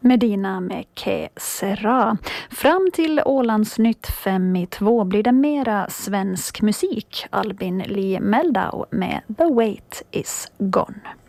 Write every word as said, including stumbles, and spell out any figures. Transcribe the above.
Medina med Que Sera. Fram till Ålandsnytt fem i två blir det mera svensk musik. Albin Lee Meldau med The Wait Is Gone.